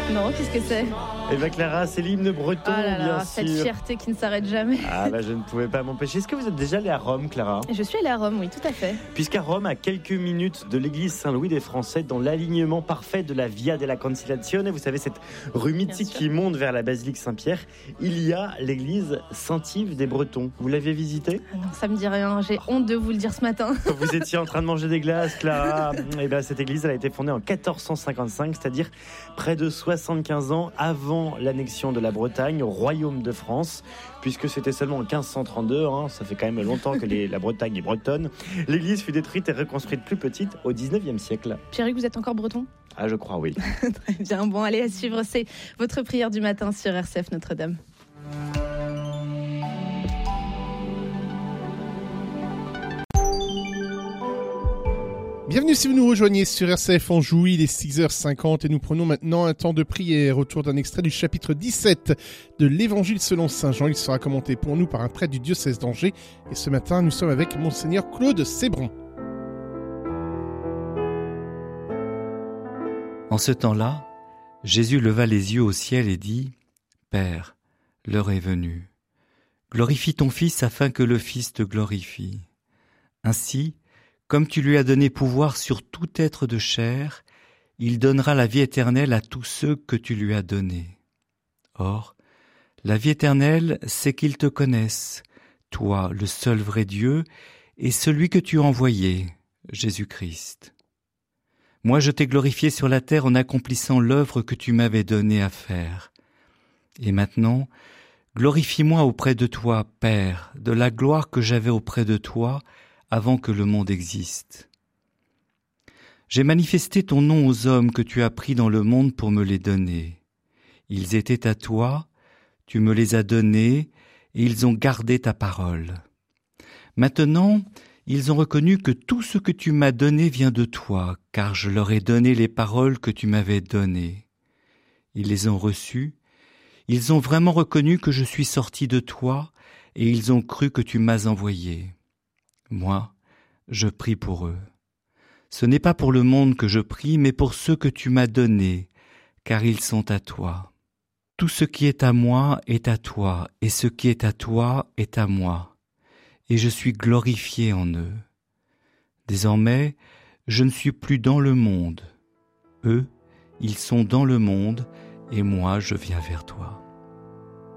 Non, qu'est-ce que c'est? Eh bien Clara, c'est l'hymne breton, bien sûr. Cette fierté qui ne s'arrête jamais. Ah bah je ne pouvais pas m'empêcher. Est-ce que vous êtes déjà allé à Rome, Clara? Je suis allée à Rome, oui, tout à fait. Puisqu'à Rome, à quelques minutes de l'église Saint-Louis des Français, dans l'alignement parfait de la Via della Conciliazione, vous savez, cette rue mythique qui monte vers la basilique Saint-Pierre, il y a l'église Saint-Yves des Bretons. Vous l'aviez visitée? Non, ça me dit rien, j'ai honte de vous le dire ce matin. Vous étiez en train de manger des glaces, Clara. Et bien, cette église, elle a été fondée en 1455, c'est-à-dire près de 75 ans avant l'annexion de la Bretagne au royaume de France, puisque c'était seulement en 1532, ça fait quand même longtemps que la Bretagne est bretonne. L'église fut détruite et reconstruite plus petite au 19e siècle. Pierrick, vous êtes encore breton? Ah, je crois, oui. Très bien, bon, allez, à suivre, c'est votre prière du matin sur RCF Notre-Dame. Bienvenue si vous nous rejoignez sur RCF Anjou, il est 6h50 et nous prenons maintenant un temps de prière autour d'un extrait du chapitre 17 de l'Évangile selon Saint Jean. Il sera commenté pour nous par un prêtre du diocèse d'Angers et ce matin nous sommes avec Monseigneur Claude Sébran. En ce temps-là, Jésus leva les yeux au ciel et dit : Père, l'heure est venue. Glorifie ton Fils afin que le Fils te glorifie. Ainsi, comme tu lui as donné pouvoir sur tout être de chair, il donnera la vie éternelle à tous ceux que tu lui as donnés. Or, la vie éternelle, c'est qu'ils te connaissent, toi, le seul vrai Dieu, et celui que tu as envoyé, Jésus-Christ. Moi, je t'ai glorifié sur la terre en accomplissant l'œuvre que tu m'avais donnée à faire. Et maintenant, glorifie-moi auprès de toi, Père, de la gloire que j'avais auprès de toi, avant que le monde existe. J'ai manifesté ton nom aux hommes que tu as pris dans le monde pour me les donner. Ils étaient à toi, tu me les as donnés, et ils ont gardé ta parole. Maintenant, ils ont reconnu que tout ce que tu m'as donné vient de toi, car je leur ai donné les paroles que tu m'avais données. Ils les ont reçues, ils ont vraiment reconnu que je suis sorti de toi, et ils ont cru que tu m'as envoyé. Moi, je prie pour eux. Ce n'est pas pour le monde que je prie, mais pour ceux que tu m'as donnés, car ils sont à toi. Tout ce qui est à moi est à toi, et ce qui est à toi est à moi, et je suis glorifié en eux. Désormais, je ne suis plus dans le monde. Eux, ils sont dans le monde, et moi, je viens vers toi.